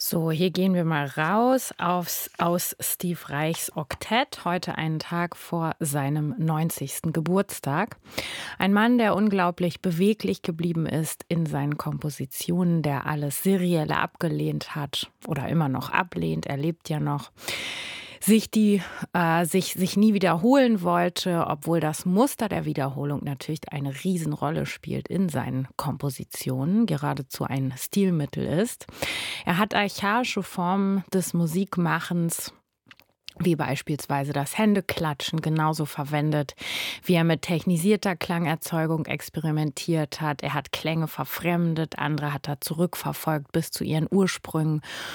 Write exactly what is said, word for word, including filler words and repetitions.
So, hier gehen wir mal raus aufs, aus Steve Reichs Oktett, heute einen Tag vor seinem neunzigsten Geburtstag. Ein Mann, der unglaublich beweglich geblieben ist in seinen Kompositionen, der alles Serielle abgelehnt hat oder immer noch ablehnt, er lebt ja noch, sich die äh, sich sich nie wiederholen wollte, obwohl das Muster der Wiederholung natürlich eine Riesenrolle spielt in seinen Kompositionen, geradezu ein Stilmittel ist. Er hat archaische Formen des Musikmachens, wie beispielsweise das Händeklatschen, genauso verwendet, wie er mit technisierter Klangerzeugung experimentiert hat. Er hat Klänge verfremdet, andere hat er zurückverfolgt bis zu ihren Ursprüngen